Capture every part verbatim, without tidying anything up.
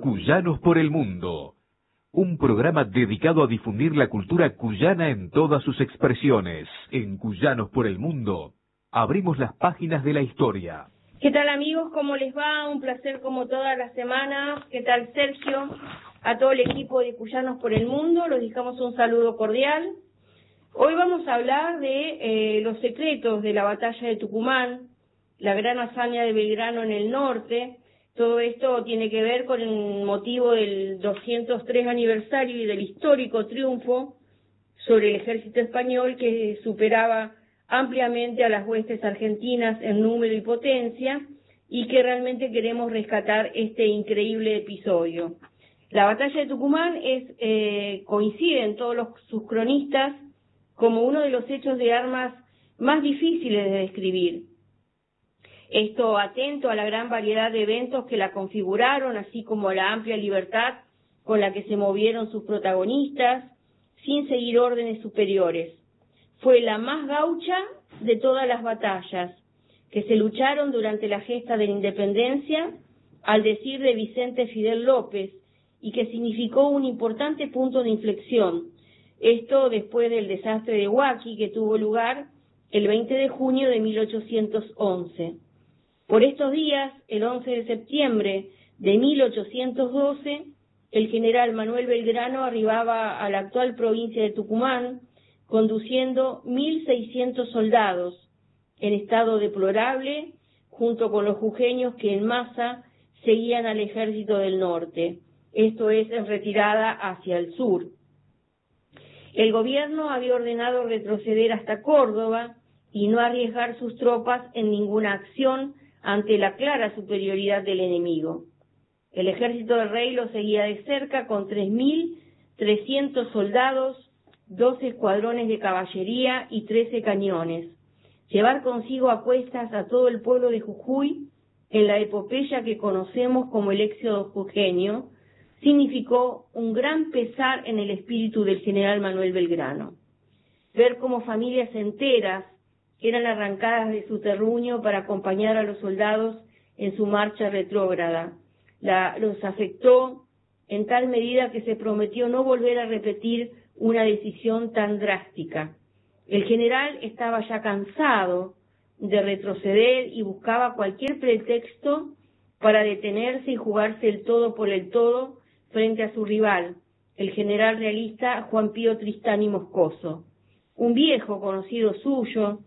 Cuyanos por el Mundo, un programa dedicado a difundir la cultura cuyana en todas sus expresiones. En Cuyanos por el Mundo, abrimos las páginas de la historia. ¿Qué tal, amigos? ¿Cómo les va? Un placer como todas las semanas. ¿Qué tal, Sergio? A todo el equipo de Cuyanos por el Mundo, los dejamos un saludo cordial. Hoy vamos a hablar de eh, los secretos de la batalla de Tucumán, la gran hazaña de Belgrano en el norte. Todo esto tiene que ver con el motivo del doscientos tres aniversario y del histórico triunfo sobre el ejército español, que superaba ampliamente a las huestes argentinas en número y potencia, y que realmente queremos rescatar este increíble episodio. La batalla de Tucumán es eh, coincide en todos los, sus cronistas como uno de los hechos de armas más difíciles de describir. Esto atento a la gran variedad de eventos que la configuraron, así como a la amplia libertad con la que se movieron sus protagonistas, sin seguir órdenes superiores. Fue la más gaucha de todas las batallas que se lucharon durante la gesta de la independencia, al decir de Vicente Fidel López, y que significó un importante punto de inflexión. Esto después del desastre de Huaki, que tuvo lugar el veinte de junio de mil ochocientos once. Por estos días, el once de septiembre de mil ochocientos doce, el general Manuel Belgrano arribaba a la actual provincia de Tucumán, conduciendo mil seiscientos soldados, en estado deplorable, junto con los jujeños que en masa seguían al ejército del norte, esto es, en retirada hacia el sur. El gobierno había ordenado retroceder hasta Córdoba y no arriesgar sus tropas en ninguna acción ante la clara superioridad del enemigo. El ejército del rey lo seguía de cerca con tres mil trescientos soldados, doce escuadrones de caballería y trece cañones. Llevar consigo a cuestas a todo el pueblo de Jujuy, en la epopeya que conocemos como el éxodo jujeño, significó un gran pesar en el espíritu del general Manuel Belgrano. Ver cómo familias enteras eran arrancadas de su terruño para acompañar a los soldados en su marcha retrógrada. La, los afectó en tal medida que se prometió no volver a repetir una decisión tan drástica. El general estaba ya cansado de retroceder y buscaba cualquier pretexto para detenerse y jugarse el todo por el todo frente a su rival, el general realista Juan Pío Tristán y Moscoso, un viejo conocido suyo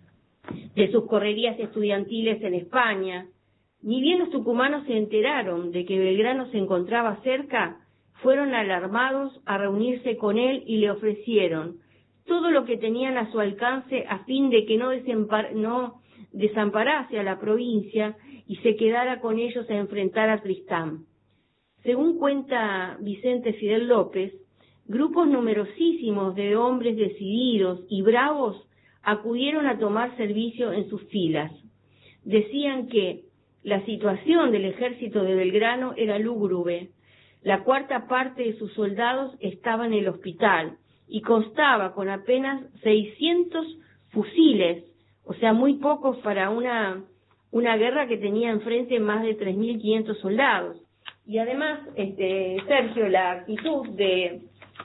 de sus correrías estudiantiles en España. Ni bien los tucumanos se enteraron de que Belgrano se encontraba cerca, fueron alarmados a reunirse con él y le ofrecieron todo lo que tenían a su alcance a fin de que no, desempar, no desamparase a la provincia y se quedara con ellos a enfrentar a Tristán. Según cuenta Vicente Fidel López, grupos numerosísimos de hombres decididos y bravos acudieron a tomar servicio en sus filas. Decían que la situación del ejército de Belgrano era lúgubre. La cuarta parte de sus soldados estaba en el hospital y constaba con apenas seiscientos fusiles, o sea, muy pocos para una, una guerra que tenía enfrente más de tres mil quinientos soldados. Y además, este, Sergio, la actitud de,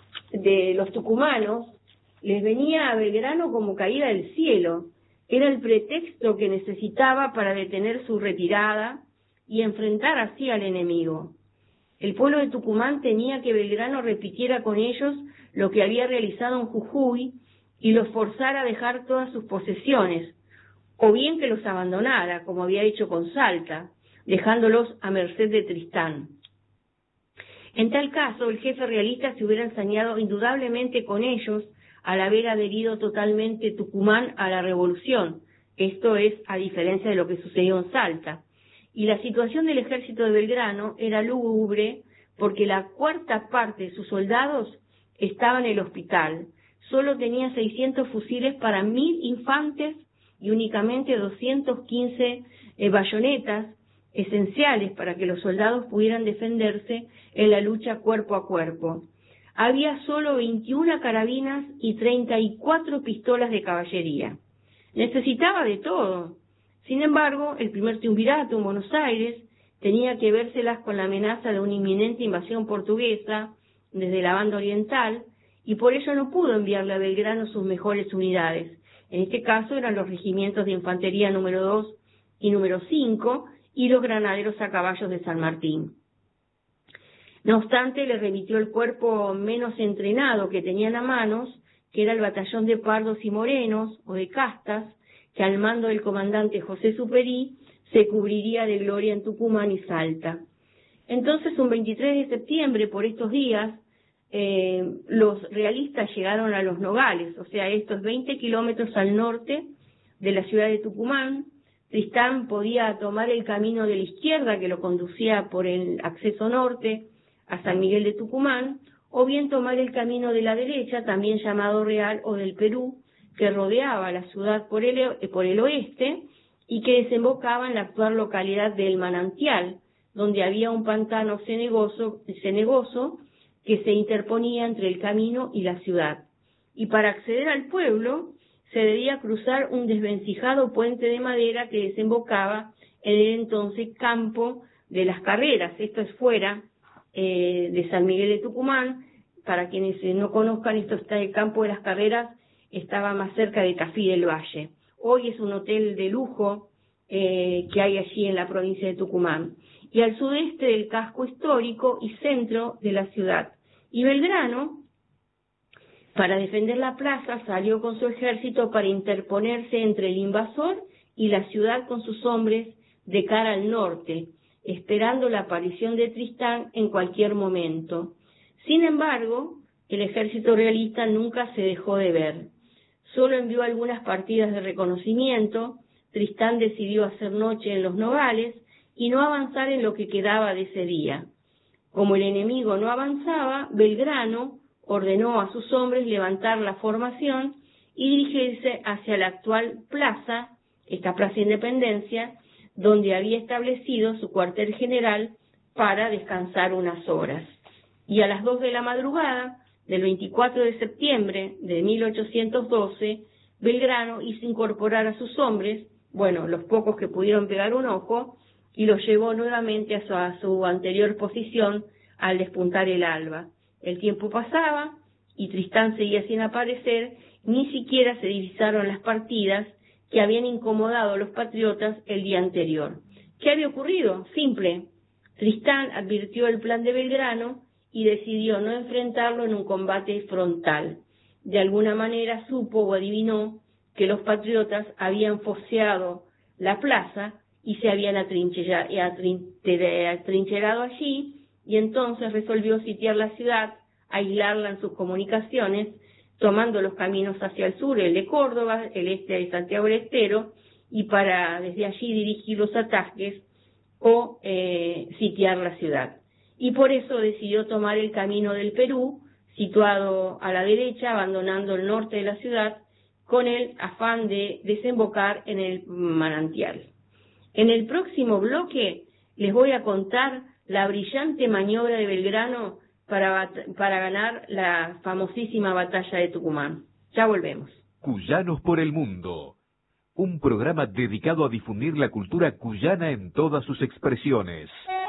de los tucumanos les venía a Belgrano como caída del cielo. Era el pretexto que necesitaba para detener su retirada y enfrentar así al enemigo. El pueblo de Tucumán temía que Belgrano repitiera con ellos lo que había realizado en Jujuy y los forzara a dejar todas sus posesiones, o bien que los abandonara, como había hecho con Salta, dejándolos a merced de Tristán. En tal caso, el jefe realista se hubiera ensañado indudablemente con ellos al haber adherido totalmente Tucumán a la revolución, esto es, a diferencia de lo que sucedió en Salta. Y la situación del ejército de Belgrano era lúgubre porque la cuarta parte de sus soldados estaba en el hospital. Solo tenía seiscientos fusiles para mil infantes y únicamente doscientas quince eh, bayonetas, esenciales para que los soldados pudieran defenderse en la lucha cuerpo a cuerpo. Había solo veintiuna carabinas y treinta y cuatro pistolas de caballería. Necesitaba de todo. Sin embargo, el primer triunvirato en Buenos Aires tenía que vérselas con la amenaza de una inminente invasión portuguesa desde la banda oriental, y por ello no pudo enviarle a Belgrano sus mejores unidades. En este caso eran los regimientos de infantería número dos y número cinco y los granaderos a caballos de San Martín. No obstante, le remitió el cuerpo menos entrenado que tenían a manos, que era el batallón de pardos y morenos, o de castas, que al mando del comandante José Superí se cubriría de gloria en Tucumán y Salta. Entonces, un veintitrés de septiembre, por estos días, eh, los realistas llegaron a Los Nogales, o sea, estos veinte kilómetros al norte de la ciudad de Tucumán. Tristán podía tomar el camino de la izquierda, que lo conducía por el acceso norte a San Miguel de Tucumán, o bien tomar el camino de la derecha, también llamado Real o del Perú, que rodeaba la ciudad por el, por el oeste y que desembocaba en la actual localidad del Manantial, donde había un pantano cenegoso, cenegoso que se interponía entre el camino y la ciudad. Y para acceder al pueblo se debía cruzar un desvencijado puente de madera que desembocaba en el entonces campo de las Carreras. Esto es fuera eh, de San Miguel de Tucumán. Para quienes no conozcan, esto está el campo de las Carreras, estaba más cerca de Tafí del Valle. Hoy es un hotel de lujo eh, que hay allí en la provincia de Tucumán. Y al sudeste del casco histórico y centro de la ciudad. Y Belgrano, para defender la plaza, salió con su ejército para interponerse entre el invasor y la ciudad con sus hombres de cara al norte, esperando la aparición de Tristán en cualquier momento. Sin embargo, el ejército realista nunca se dejó de ver. Solo envió algunas partidas de reconocimiento. Tristán decidió hacer noche en Los Nogales y no avanzar en lo que quedaba de ese día. Como el enemigo no avanzaba, Belgrano ordenó a sus hombres levantar la formación y dirigirse hacia la actual plaza, esta Plaza Independencia, donde había establecido su cuartel general para descansar unas horas. Y a las dos de la madrugada del veinticuatro de septiembre de mil ochocientos doce, Belgrano hizo incorporar a sus hombres, bueno, los pocos que pudieron pegar un ojo, y los llevó nuevamente a su, a su anterior posición al despuntar el alba. El tiempo pasaba y Tristán seguía sin aparecer, ni siquiera se divisaron las partidas que habían incomodado a los patriotas el día anterior. ¿Qué había ocurrido? Simple. Tristán advirtió el plan de Belgrano y decidió no enfrentarlo en un combate frontal. De alguna manera supo o adivinó que los patriotas habían foceado la plaza y se habían atrincherado allí, y entonces resolvió sitiar la ciudad, aislarla en sus comunicaciones, tomando los caminos hacia el sur, el de Córdoba, el este de Santiago del Estero, y para desde allí dirigir los ataques o eh, sitiar la ciudad. Y por eso decidió tomar el camino del Perú, situado a la derecha, abandonando el norte de la ciudad, con el afán de desembocar en el Manantial. En el próximo bloque les voy a contar la brillante maniobra de Belgrano para, para ganar la famosísima batalla de Tucumán. Ya volvemos. Cuyanos por el Mundo, un programa dedicado a difundir la cultura cuyana en todas sus expresiones.